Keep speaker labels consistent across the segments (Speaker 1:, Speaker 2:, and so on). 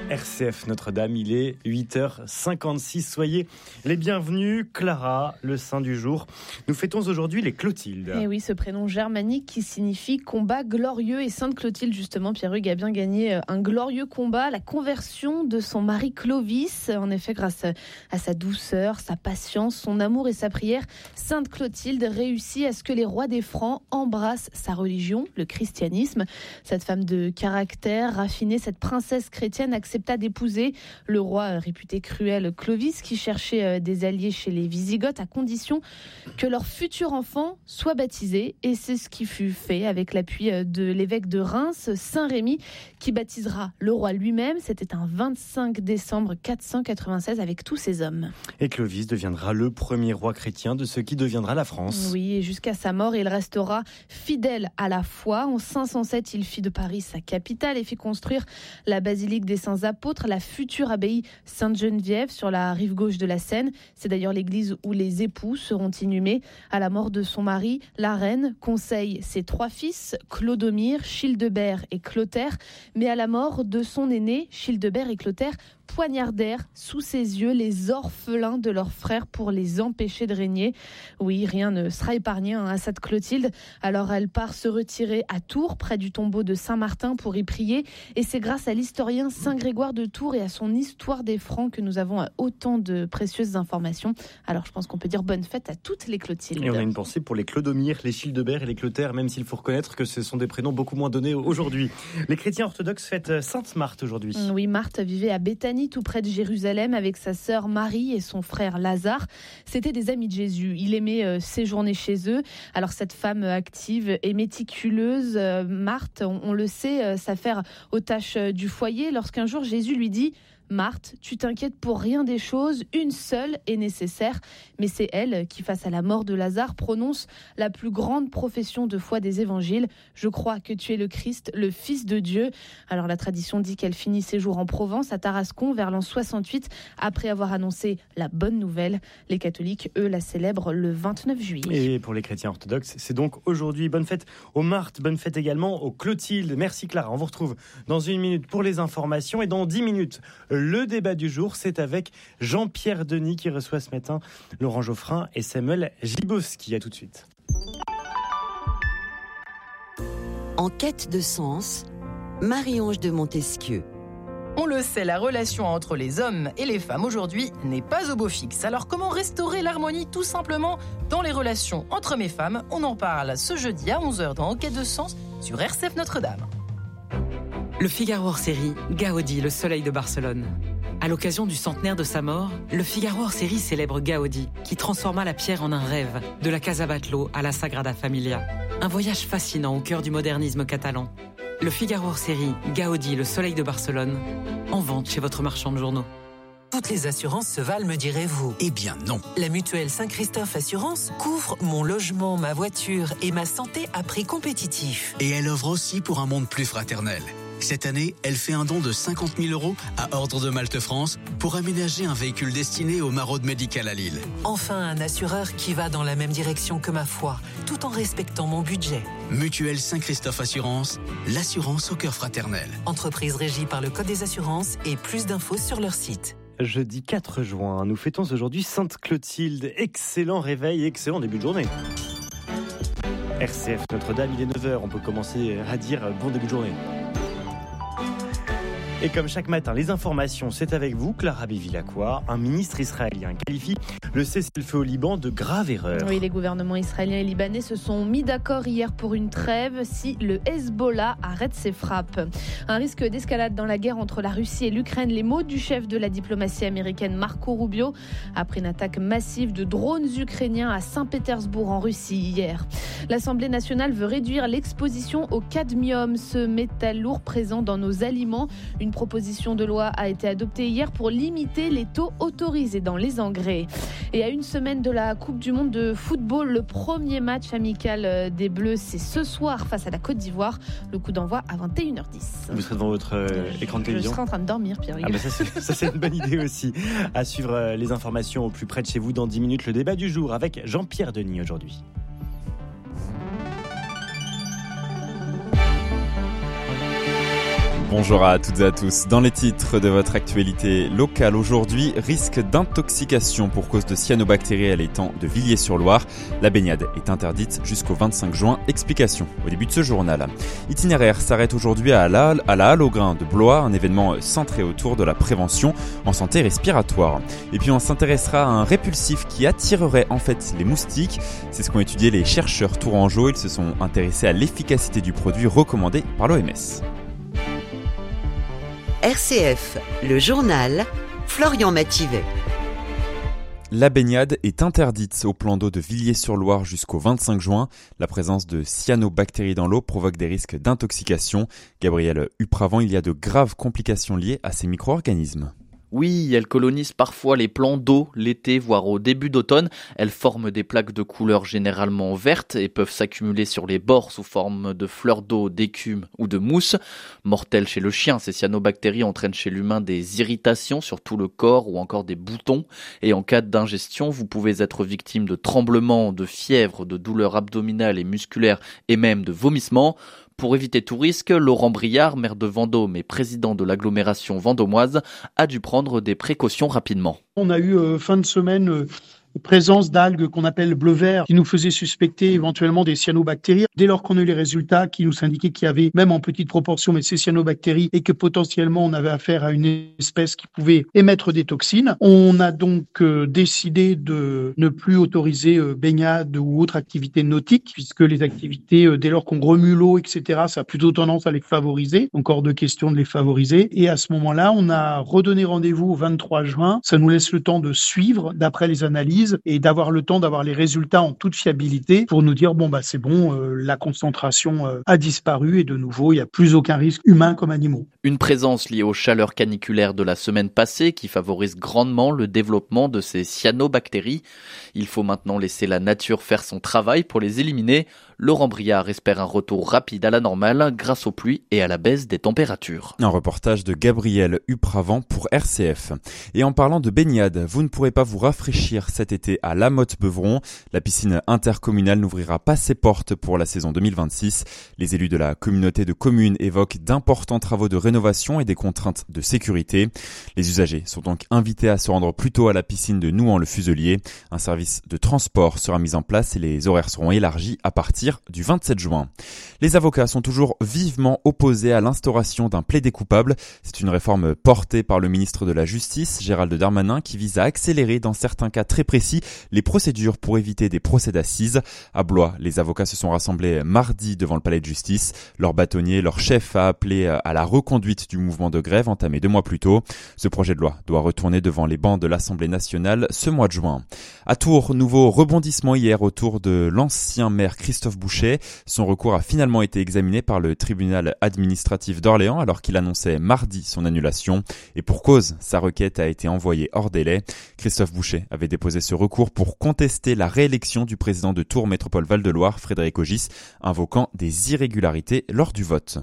Speaker 1: RCF Notre-Dame, il est 8h56. Soyez les bienvenus. Clara, le saint du jour. Nous fêtons aujourd'hui les Clotildes.
Speaker 2: Et oui, ce prénom germanique qui signifie combat glorieux. Et Sainte Clotilde, justement, Pierre-Hugues a bien gagné un glorieux combat, la conversion de son mari Clovis. En effet, grâce à sa douceur, sa patience, son amour et sa prière, Sainte Clotilde réussit à ce que les rois des Francs embrassent sa religion, le christianisme. Cette femme de caractère raffinée, cette princesse chrétienne accepta d'épouser le roi réputé cruel Clovis qui cherchait des alliés chez les Wisigoths à condition que leur futur enfant soit baptisé. Et c'est ce qui fut fait avec l'appui de l'évêque de Reims, Saint Rémy, qui baptisera le roi lui-même. C'était un 25 décembre 496 avec tous ses hommes.
Speaker 1: Et Clovis deviendra le premier roi chrétien de ce qui deviendra la France.
Speaker 2: Oui, et jusqu'à sa mort, il restera fidèle à la foi. En 507, il fit de Paris sa capitale et fit construire la basilique des Saints Apôtres, la future abbaye Sainte-Geneviève sur la rive gauche de la Seine. C'est d'ailleurs l'église où les époux seront inhumés. À la mort de son mari, la reine conseille ses trois fils, Clodomir, Childebert et Clotaire. Mais à la mort de son aîné, Childebert et Clotaire poignardèrent sous ses yeux les orphelins de leurs frères pour les empêcher de régner. Oui, rien ne sera épargné à Sainte Clotilde. Alors elle part se retirer à Tours, près du tombeau de Saint-Martin, pour y prier. Et c'est grâce à l'historien Saint Grégoire de Tours et à son histoire des Francs que nous avons autant de précieuses informations. Alors je pense qu'on peut dire bonne fête à toutes les Clotildes.
Speaker 1: Et on a une pensée pour les Clodomir, les Childebert et les Clotaire, même s'il faut reconnaître que ce sont des prénoms beaucoup moins donnés aujourd'hui. Les chrétiens orthodoxes fêtent Sainte Marthe aujourd'hui.
Speaker 2: Oui, Marthe vivait à Béthanie, tout près de Jérusalem, avec sa sœur Marie et son frère Lazare. C'était des amis de Jésus. Il aimait séjourner chez eux. Alors cette femme active et méticuleuse, Marthe, on le sait, s'affaire aux tâches du foyer. Lorsqu'un jour Jésus lui dit: Marthe, tu t'inquiètes pour rien des choses, une seule est nécessaire. Mais c'est elle qui, face à la mort de Lazare, prononce la plus grande profession de foi des évangiles. Je crois que tu es le Christ, le Fils de Dieu. Alors la tradition dit qu'elle finit ses jours en Provence, à Tarascon, vers l'an 68, après avoir annoncé la bonne nouvelle. Les catholiques, eux, la célèbrent le 29 juillet.
Speaker 1: Et pour les chrétiens orthodoxes, c'est donc aujourd'hui. Bonne fête aux Marthe, bonne fête également aux Clotilde. Merci Clara, on vous retrouve dans une minute pour les informations et dans 10 minutes. Le débat du jour, c'est avec Jean-Pierre Denis qui reçoit ce matin Laurent Geoffrin et Samuel Gibowski. À tout de suite.
Speaker 3: En quête de sens, Marie-Ange de Montesquieu.
Speaker 4: On le sait, la relation entre les hommes et les femmes aujourd'hui n'est pas au beau fixe. Alors comment restaurer l'harmonie tout simplement dans les relations entre hommes et femmes? On en parle ce jeudi à 11h dans En quête de sens sur RCF Notre-Dame.
Speaker 5: Le Figaro hors série, Gaudi, le soleil de Barcelone. À l'occasion du centenaire de sa mort, le Figaro hors série célèbre Gaudi, qui transforma la pierre en un rêve, de la Casa Batlló à la Sagrada Familia. Un voyage fascinant au cœur du modernisme catalan. Le Figaro hors série, Gaudi, le soleil de Barcelone, en vente chez votre marchand de journaux.
Speaker 6: Toutes les assurances se valent, me direz-vous? Eh bien non. La mutuelle Saint-Christophe Assurance couvre mon logement, ma voiture et ma santé à prix compétitif.
Speaker 7: Et elle offre aussi pour un monde plus fraternel. Cette année, elle fait un don de 50 000 € à Ordre de Malte France pour aménager un véhicule destiné au maraude médical à Lille.
Speaker 6: Enfin, un assureur qui va dans la même direction que ma foi, tout en respectant mon budget.
Speaker 7: Mutuelle Saint-Christophe Assurance, l'assurance au cœur fraternel.
Speaker 6: Entreprise régie par le Code des assurances et plus d'infos sur leur site.
Speaker 1: Jeudi 4 juin, nous fêtons aujourd'hui Sainte Clotilde. Excellent réveil, excellent début de journée. RCF Notre-Dame, il est 9h, on peut commencer à dire bon début de journée. Et comme chaque matin, les informations, c'est avec vous, Clara Bévilacqua. Un ministre israélien qualifie le cessez-le-feu au Liban de grave erreur.
Speaker 2: Oui, les gouvernements israéliens et libanais se sont mis d'accord hier pour une trêve si le Hezbollah arrête ses frappes. Un risque d'escalade dans la guerre entre la Russie et l'Ukraine. Les mots du chef de la diplomatie américaine Marco Rubio après une attaque massive de drones ukrainiens à Saint-Pétersbourg en Russie hier. L'Assemblée nationale veut réduire l'exposition au cadmium, ce métal lourd présent dans nos aliments. Une proposition de loi a été adoptée hier pour limiter les taux autorisés dans les engrais. Et à une semaine de la Coupe du Monde de football, le premier match amical des Bleus, c'est ce soir face à la Côte d'Ivoire. Le coup d'envoi à 21h10.
Speaker 1: Vous serez devant votre écran de télévision?
Speaker 2: Je serai en train de dormir, Pierre.
Speaker 1: Ah bah ça c'est une bonne idée aussi. À suivre les informations au plus près de chez vous dans 10 minutes. Le débat du jour avec Jean-Pierre Denis aujourd'hui.
Speaker 8: Bonjour à toutes et à tous. Dans les titres de votre actualité locale aujourd'hui, risque d'intoxication pour cause de cyanobactéries à l'étang de Villiers-sur-Loire. La baignade est interdite jusqu'au 25 juin. Explication au début de ce journal. Itinéraire s'arrête aujourd'hui à la Halle aux Grains de Blois, un événement centré autour de la prévention en santé respiratoire. Et puis on s'intéressera à un répulsif qui attirerait en fait les moustiques. C'est ce qu'ont étudié les chercheurs tourangeaux. Ils se sont intéressés à l'efficacité du produit recommandé par l'OMS.
Speaker 3: RCF, le journal, Florian Mathivet.
Speaker 8: La baignade est interdite au plan d'eau de Villiers-sur-Loire jusqu'au 25 juin. La présence de cyanobactéries dans l'eau provoque des risques d'intoxication. Gabriel Upravant, il y a de graves complications liées à ces micro-organismes.
Speaker 9: Oui, elles colonisent parfois les plans d'eau l'été, voire au début d'automne. Elles forment des plaques de couleur généralement vertes et peuvent s'accumuler sur les bords sous forme de fleurs d'eau, d'écume ou de mousse. Mortelles chez le chien, ces cyanobactéries entraînent chez l'humain des irritations sur tout le corps ou encore des boutons. Et en cas d'ingestion, vous pouvez être victime de tremblements, de fièvre, de douleurs abdominales et musculaires et même de vomissements. Pour éviter tout risque, Laurent Briard, maire de Vendôme et président de l'agglomération vendômoise, a dû prendre des précautions rapidement.
Speaker 10: On a eu fin de semaine présence d'algues qu'on appelle bleu-vert qui nous faisaient suspecter éventuellement des cyanobactéries. Dès lors qu'on a eu les résultats qui nous indiquaient qu'il y avait, même en petite proportion, mais ces cyanobactéries et que potentiellement on avait affaire à une espèce qui pouvait émettre des toxines, on a donc décidé de ne plus autoriser baignade ou autre activité nautique puisque les activités, dès lors qu'on remue l'eau, etc., ça a plutôt tendance à les favoriser. Encore de question de les favoriser. Et à ce moment-là, on a redonné rendez-vous au 23 juin. Ça nous laisse le temps de suivre d'après les analyses et d'avoir le temps d'avoir les résultats en toute fiabilité pour nous dire c'est bon, la concentration a disparu et de nouveau il n'y a plus aucun risque humain comme animaux.
Speaker 9: Une présence liée aux chaleurs caniculaires de la semaine passée qui favorise grandement le développement de ces cyanobactéries. Il faut maintenant laisser la nature faire son travail pour les éliminer. Laurent Briard espère un retour rapide à la normale grâce aux pluies et à la baisse des températures.
Speaker 8: Un reportage de Gabriel Upravant pour RCF. Et en parlant de baignade, vous ne pourrez pas vous rafraîchir cet été à La Motte-Beuvron. La piscine intercommunale n'ouvrira pas ses portes pour la saison 2026. Les élus de la communauté de communes évoquent d'importants travaux de rénovation et des contraintes de sécurité. Les usagers sont donc invités à se rendre plus tôt à la piscine de Nouan-le-Fuselier. Un service de transport sera mis en place et les horaires seront élargis à partir du 27 juin. Les avocats sont toujours vivement opposés à l'instauration d'un plaidé coupable. C'est une réforme portée par le ministre de la Justice, Gérald Darmanin, qui vise à accélérer dans certains cas très précis les procédures pour éviter des procès d'assises. À Blois, les avocats se sont rassemblés mardi devant le palais de justice. Leur bâtonnier, leur chef, a appelé à la reconduite du mouvement de grève entamé 2 mois plus tôt. Ce projet de loi doit retourner devant les bancs de l'Assemblée nationale ce mois de juin. À Tours, nouveau rebondissement hier autour de l'ancien maire Christophe Boucher. Son recours a finalement été examiné par le tribunal administratif d'Orléans alors qu'il annonçait mardi son annulation. Et pour cause, sa requête a été envoyée hors délai. Christophe Boucher avait déposé ce recours pour contester la réélection du président de Tours Métropole Val-de-Loire, Frédéric Ogis, invoquant des irrégularités lors du vote.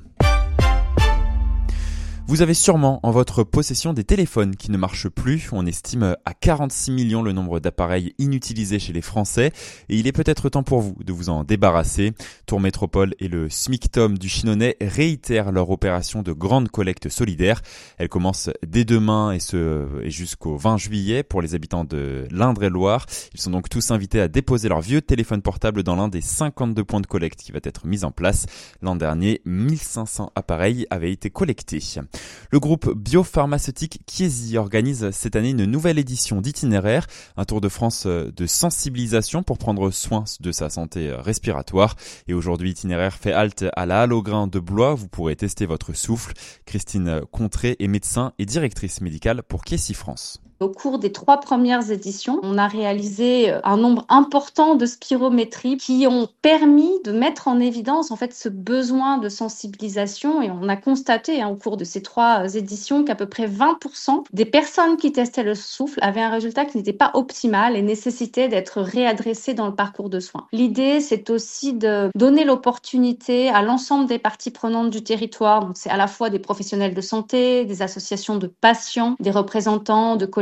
Speaker 8: Vous avez sûrement en votre possession des téléphones qui ne marchent plus. On estime à 46 millions le nombre d'appareils inutilisés chez les Français et il est peut-être temps pour vous de vous en débarrasser. Tours Métropole et le SMICTOM du Chinonnais réitèrent leur opération de grande collecte solidaire. Elle commence dès demain et jusqu'au 20 juillet pour les habitants de l'Indre-et-Loire. Ils sont donc tous invités à déposer leur vieux téléphone portable dans l'un des 52 points de collecte qui va être mis en place. L'an dernier, 1500 appareils avaient été collectés. Le groupe biopharmaceutique Chiesi organise cette année une nouvelle édition d'Itinéraire, un tour de France de sensibilisation pour prendre soin de sa santé respiratoire. Et aujourd'hui, Itinéraire fait halte à la Halle aux Grains de Blois. Vous pourrez tester votre souffle. Christine Contré est médecin et directrice médicale pour Chiesi France.
Speaker 11: Au cours des 3 premières éditions, on a réalisé un nombre important de spirométries qui ont permis de mettre en évidence ce besoin de sensibilisation et on a constaté au cours de ces 3 éditions qu'à peu près 20% des personnes qui testaient le souffle avaient un résultat qui n'était pas optimal et nécessitait d'être réadressé dans le parcours de soins. L'idée, c'est aussi de donner l'opportunité à l'ensemble des parties prenantes du territoire. Donc, c'est à la fois des professionnels de santé, des associations de patients, des représentants de collectivités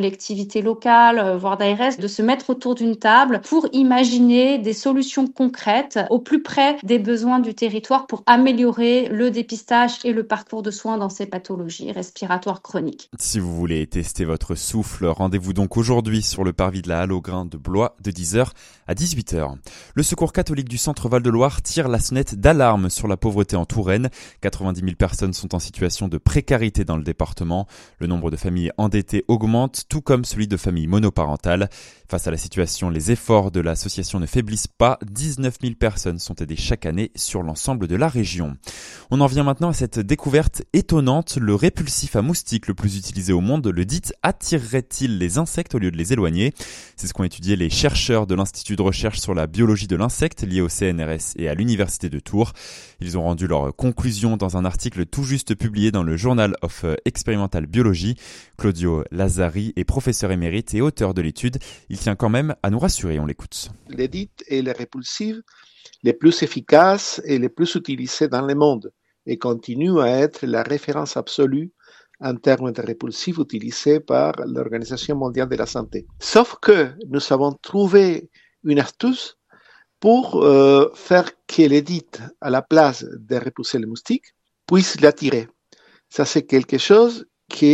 Speaker 11: collectivités locales, voire d'ARS, de se mettre autour d'une table pour imaginer des solutions concrètes au plus près des besoins du territoire pour améliorer le dépistage et le parcours de soins dans ces pathologies respiratoires chroniques.
Speaker 8: Si vous voulez tester votre souffle, rendez-vous donc aujourd'hui sur le parvis de la Halle aux Grains de Blois de 10h à 18h. Le Secours catholique du Centre Val-de-Loire tire la sonnette d'alarme sur la pauvreté en Touraine. 90 000 personnes sont en situation de précarité dans le département. Le nombre de familles endettées augmente, tout comme celui de familles monoparentales. Face à la situation, les efforts de l'association ne faiblissent pas. 19 000 personnes sont aidées chaque année sur l'ensemble de la région. On en vient maintenant à cette découverte étonnante. Le répulsif à moustiques le plus utilisé au monde, le DEET, attirerait-il les insectes au lieu de les éloigner ? C'est ce qu'ont étudié les chercheurs de l'Institut de recherche sur la biologie de l'insecte lié au CNRS et à l'Université de Tours. Ils ont rendu leurs conclusions dans un article tout juste publié dans le Journal of Experimental Biology. Claudio Lazzari est professeur émérite et auteur de l'étude. Il tient quand même à nous rassurer, on l'écoute.
Speaker 12: Les DEET et les répulsifs les plus efficaces et les plus utilisés dans le monde et continuent à être la référence absolue en termes de répulsifs utilisés par l'Organisation mondiale de la santé. Sauf que nous avons trouvé une astuce pour faire que les DEET, à la place de repousser les moustiques, puissent l'attirer. Ça, c'est quelque chose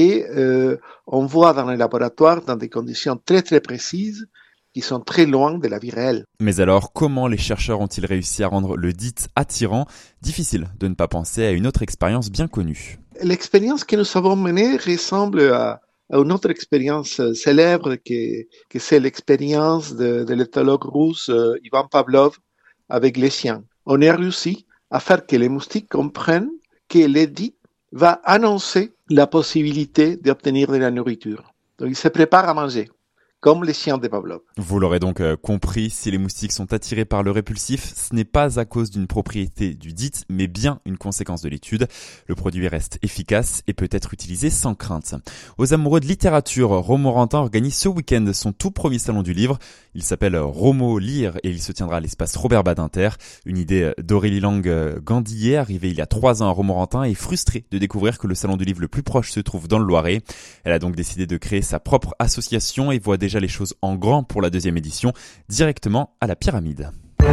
Speaker 12: qu'on voit dans les laboratoires dans des conditions très très précises qui sont très loin de la vie réelle.
Speaker 8: Mais alors, comment les chercheurs ont-ils réussi à rendre le DEET attirant ? Difficile de ne pas penser à une autre expérience bien connue.
Speaker 12: L'expérience que nous avons menée ressemble à une autre expérience célèbre que c'est l'expérience de l'éthologue russe Ivan Pavlov avec les chiens. On a réussi à faire que les moustiques comprennent que le DEET va annoncer la possibilité d'obtenir de la nourriture. Donc, ils se préparent à manger, comme les chiens de Pavlov.
Speaker 8: Vous l'aurez donc compris, si les moustiques sont attirés par le répulsif, ce n'est pas à cause d'une propriété du DEET, mais bien une conséquence de l'étude. Le produit reste efficace et peut être utilisé sans crainte. Aux amoureux de littérature, Romorantin organise ce week-end son tout premier salon du livre. Il s'appelle Romo Lire et il se tiendra à l'espace Robert Badinter. Une idée d'Aurélie Lang-Gandillet, arrivée il y a 3 ans à Romorantin, et frustrée de découvrir que le salon du livre le plus proche se trouve dans le Loiret. Elle a donc décidé de créer sa propre association et voit déjà les choses en grand pour la 2e édition, directement à la Pyramide.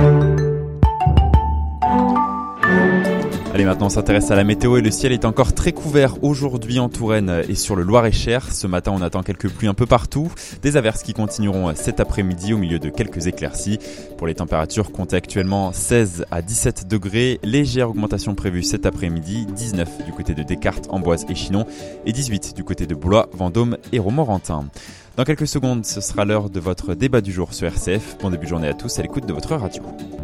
Speaker 8: Allez, maintenant on s'intéresse à la météo et le ciel est encore très couvert aujourd'hui en Touraine et sur le Loir-et-Cher. Ce matin on attend quelques pluies un peu partout, des averses qui continueront cet après-midi au milieu de quelques éclaircies. Pour les températures, comptez actuellement 16 à 17 degrés, légère augmentation prévue cet après-midi, 19 du côté de Descartes, Amboise et Chinon et 18 du côté de Blois, Vendôme et Romorantin. Dans quelques secondes, ce sera l'heure de votre débat du jour sur RCF. Bon début de journée à tous à l'écoute de votre radio.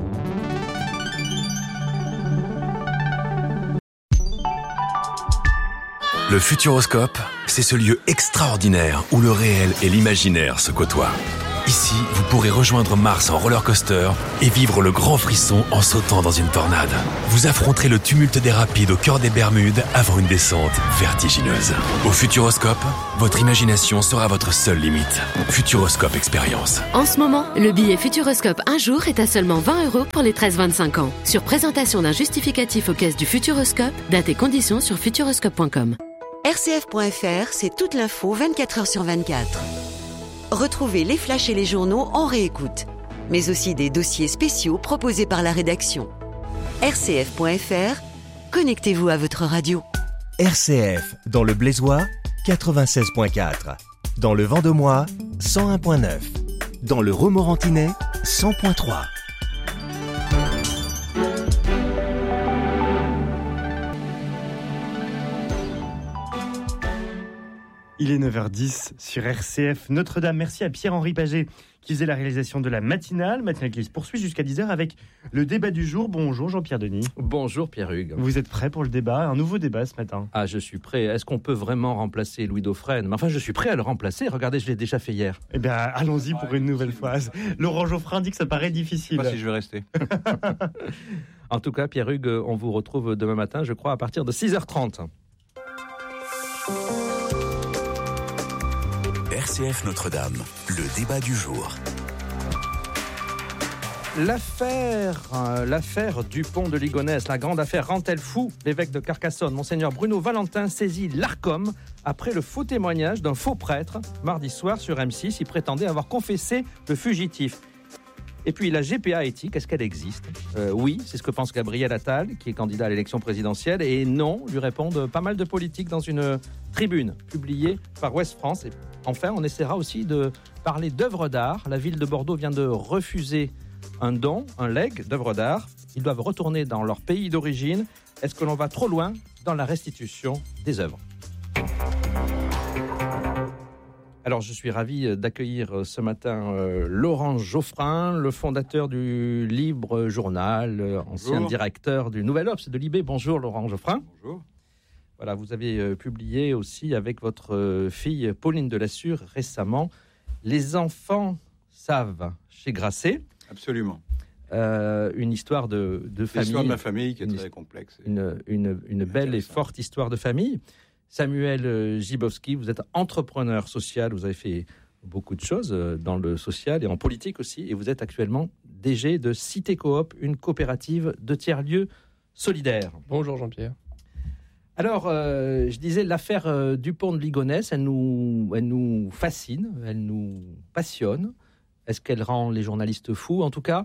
Speaker 13: Le Futuroscope, c'est ce lieu extraordinaire où le réel et l'imaginaire se côtoient. Ici, vous pourrez rejoindre Mars en roller coaster et vivre le grand frisson en sautant dans une tornade. Vous affronterez le tumulte des rapides au cœur des Bermudes avant une descente vertigineuse. Au Futuroscope, votre imagination sera votre seule limite. Futuroscope Expérience.
Speaker 14: En ce moment, le billet Futuroscope un jour est à seulement 20 € pour les 13-25 ans. Sur présentation d'un justificatif aux caisses du Futuroscope, date et conditions sur futuroscope.com.
Speaker 3: RCF.fr, c'est toute l'info 24h sur 24. Retrouvez les flashs et les journaux en réécoute, mais aussi des dossiers spéciaux proposés par la rédaction. RCF.fr, connectez-vous à votre radio.
Speaker 15: RCF, dans le Blaisois, 96.4. Dans le Vendômois, 101.9. Dans le Romorantinais, 100.3.
Speaker 1: Il est 9h10 sur RCF Notre-Dame. Merci à Pierre-Henri Paget qui faisait la réalisation de la matinale qui se poursuit jusqu'à 10h avec le débat du jour. Bonjour Jean-Pierre Denis.
Speaker 16: Bonjour Pierre-Hugues.
Speaker 1: Vous êtes prêt pour le débat, un nouveau débat ce matin?
Speaker 16: Ah, je suis prêt. Est-ce qu'on peut vraiment remplacer Louis Dauphren? Mais enfin, je suis prêt à le remplacer. Regardez, je l'ai déjà fait hier.
Speaker 1: Eh bien, allons-y pour une nouvelle fois. Laurent Geoffrin dit que ça paraît difficile.
Speaker 17: Je sais pas si je vais rester.
Speaker 16: En tout cas, Pierre-Hugues, on vous retrouve demain matin, je crois, à partir de 6h30.
Speaker 13: RCF Notre-Dame, le débat du jour.
Speaker 16: L'affaire Dupont de Ligonnès, la grande affaire rend-elle fou l'évêque de Carcassonne? Monseigneur Bruno Valentin saisit l'Arcom après le faux témoignage d'un faux prêtre. Mardi soir sur M6, il prétendait avoir confessé le fugitif. Et puis la GPA éthique, est-ce qu'elle existe? Oui, c'est ce que pense Gabriel Attal, qui est candidat à l'élection présidentielle. Et non, lui répondent pas mal de politiques dans une tribune publiée par Ouest France. Et enfin, on essaiera aussi de parler d'œuvres d'art. La ville de Bordeaux vient de refuser un don, un legs d'œuvres d'art. Ils doivent retourner dans leur pays d'origine. Est-ce que l'on va trop loin dans la restitution des œuvres? Alors, je suis ravi d'accueillir ce matin Laurent Geoffrin, le fondateur du Libre Journal, ancien directeur du Nouvel Obs de Libé. Bonjour Laurent Geoffrin.
Speaker 17: Bonjour.
Speaker 16: Voilà, vous avez publié aussi avec votre fille Pauline Delassure récemment « Les enfants savent » chez Grasset.
Speaker 17: Absolument.
Speaker 16: Une histoire de famille.
Speaker 17: L'histoire de ma famille qui est très complexe.
Speaker 16: Une belle et forte histoire de famille. Samuel Gibowski, vous êtes entrepreneur social, vous avez fait beaucoup de choses dans le social et en politique aussi, et vous êtes actuellement DG de Cité Coop, une coopérative de tiers-lieux solidaires.
Speaker 18: Bonjour Jean-Pierre.
Speaker 16: Alors, je disais, l'affaire Dupont de Ligonnès, elle nous fascine, elle nous passionne. Est-ce qu'elle rend les journalistes fous? En tout cas,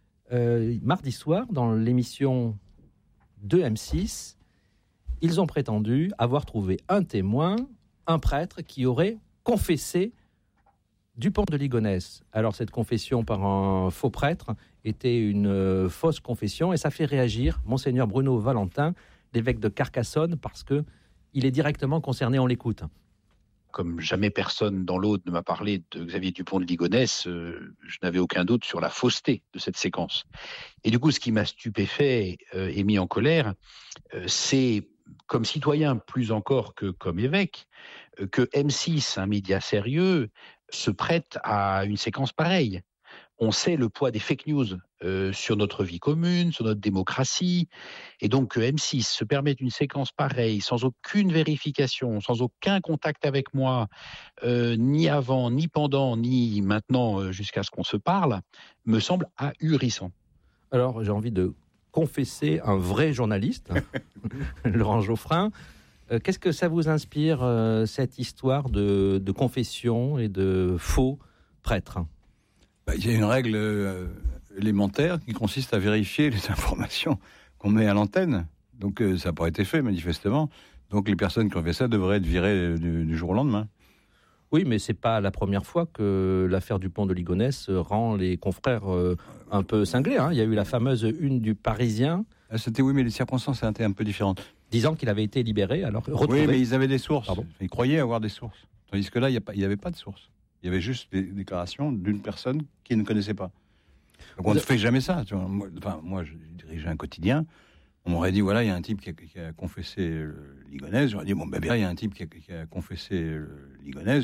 Speaker 16: mardi soir, dans l'émission de M6, ils ont prétendu avoir trouvé un témoin, un prêtre, qui aurait confessé Dupont de Ligonnès. Alors, cette confession par un faux prêtre était une fausse confession et ça fait réagir Monseigneur Bruno Valentin, l'évêque de Carcassonne, parce qu'il est directement concerné. On l'écoute.
Speaker 19: Comme jamais personne dans l'Aude ne m'a parlé de Xavier Dupont de Ligonnès, je n'avais aucun doute sur la fausseté de cette séquence. Et du coup, ce qui m'a stupéfait et mis en colère, c'est, comme citoyen plus encore que comme évêque, que M6, un média sérieux, se prête à une séquence pareille. On sait le poids des fake news sur notre vie commune, sur notre démocratie, et donc que M6 se permette une séquence pareille, sans aucune vérification, sans aucun contact avec moi, ni avant, ni pendant, ni maintenant, jusqu'à ce qu'on se parle, me semble ahurissant.
Speaker 16: Alors, j'ai envie de confesser un vrai journaliste, Laurent Geoffrin. Qu'est-ce que ça vous inspire, cette histoire de confession et de faux prêtres?
Speaker 17: Il y a une règle élémentaire qui consiste à vérifier les informations qu'on met à l'antenne. Donc ça n'a pas été fait, manifestement. Donc les personnes qui ont fait ça devraient être virées du jour au lendemain.
Speaker 16: Oui, mais c'est pas la première fois que l'affaire Dupont de Ligonnès rend les confrères un peu cinglés. Il y a eu la fameuse une du Parisien.
Speaker 17: Oui, mais les circonstances étaient un peu différentes.
Speaker 16: Disant qu'il avait été libéré, alors retrouvé.
Speaker 17: Oui, mais ils avaient des sources. Pardon. Ils croyaient avoir des sources. Tandis que là, il n'y avait pas de sources. Il y avait juste des déclarations d'une personne qu'ils ne connaissaient pas. Donc on ne fait jamais ça. Tu vois. Moi, je dirigeais un quotidien. On m'aurait dit, voilà, il y a un type qui a confessé Ligonnès. J'aurais dit, bon, il y a un type qui a confessé Ligonnès.